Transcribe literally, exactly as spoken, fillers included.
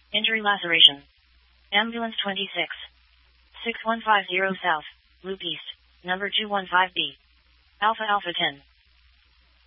Injury laceration. Ambulance twenty-six. six one five zero South, Loop East, number two one five B. Alpha Alpha ten.